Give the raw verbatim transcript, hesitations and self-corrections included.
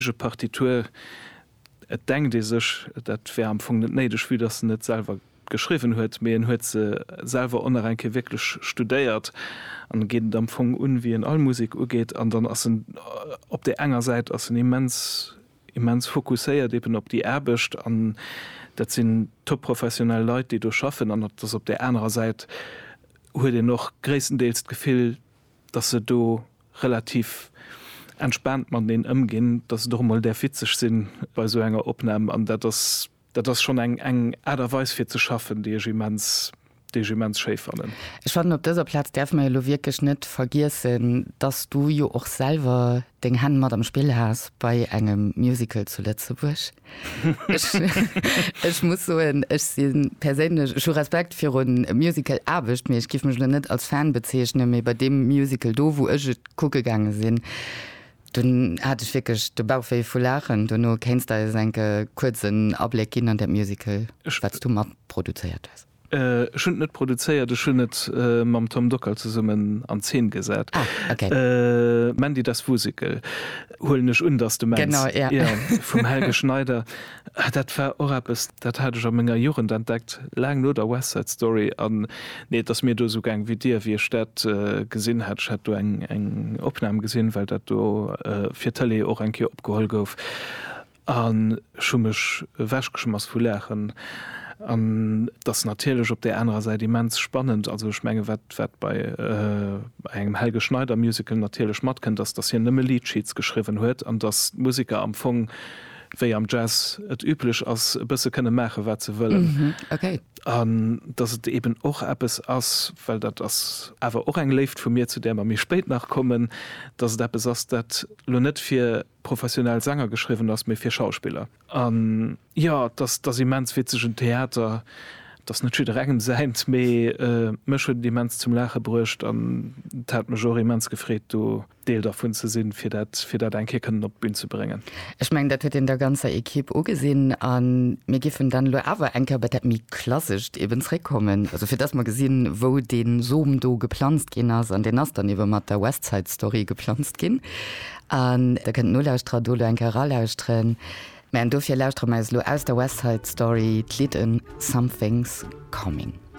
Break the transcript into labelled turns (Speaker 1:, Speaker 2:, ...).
Speaker 1: Partitur denkt die sich dat wär am Anfang nicht neidisch, wie das nicht selber geschrieben huet, mir en huet ze selber onrenke wirklich studiert an geht am Anfang un wie en Allmusik ugeht, an dann as op der enger Seite as immens immens fokuséiert eben op die erbecht an dat sind top professionelle Leute, die du schaffen, an das op der anderen Seite huet dir noch gräendeels gefehl, dass se du relativ entspannt man den ëmgin, dass doch mal der fitzig sinn bei so enger opnahme an dat das dat das schon eng eng Äderweis fir zu schaffen, die Regiments Regimentsschäfernen.
Speaker 2: Ich fand op dieser Platz darf man lo wirklich net vergissen, dass du jo auch selber den Hand mat am Spiel hast bei engem Musical zu Lützeburg. ich, ich muss so ein, ich persönlich schon Respekt für ein Musical erwischt mir. Ich gif mich net als Fan bezeichnen mir bei dem Musical do, wo ich gucke gegangen sind. Dann hatte ich wirklich den Bauch voll lachen. Du nur kennst da einen kurzen Ableck an der Musical, was du mal produziert hast.
Speaker 1: Äh, schon net produziert, schon net äh, mam Tom Dockel zu summen an zehn gesät.
Speaker 2: Ah, okay.
Speaker 1: Äh, man die das Musical holen nicht un dass du meinst.
Speaker 2: Genau, ja.
Speaker 1: Ja, vom Helge Schneider. Dat war auch bis dat hatte schon Menge Jugend entdeckt, lang nur der West Side Story an nee, dass mir du so gang wie dir wie Stadt äh, gesinn hat, hat du eng eng Aufnahmen gesehen, weil dat du äh, vier Tele auch ein Ki abgeholt gouf an schummisch wäschgeschmass vu lächen. Um, das natürlich op der anderen Seite immens spannend, also ich menge wat, wat bei äh, engem Helge Schneider Musical natürlich mat kennt, dass das hier nimme Liedsheets geschrieben huet an das Musiker am Fong wie am Jazz et üblich als bisse könne Mäche wat ze wollen.
Speaker 2: Mhm, okay.
Speaker 1: Um, dass het eben auch Apps ass, weil dat das aber auch eng lebt von mir, zu der man mich spät nachkommen, dass der besatz dat lo net fir professionell Sänger geschrieben as mir fir Schauspieler. Um, ja, das das immens witzischen Theater, das natürlich regem seint me äh, mche die mens zum Lache brucht an tat major immens gefret du Deel davon zu sinn fir dat fir dat ein Kicken op Bühne zu bringen.
Speaker 2: Ich mein dat huet in der ganze Equipe ugesinn an mir giffen dann lo awer enker bei dat mi klassisch ebens rekommen, also fir das mal gesinn wo den Sohm do geplant gin ass an den as dann iwwer mat der Westside Story geplant gin an der kennt nullstradole en Karalausstre. Men do fir Laustra meis lo aus der Westside Story Lied in Something's Coming.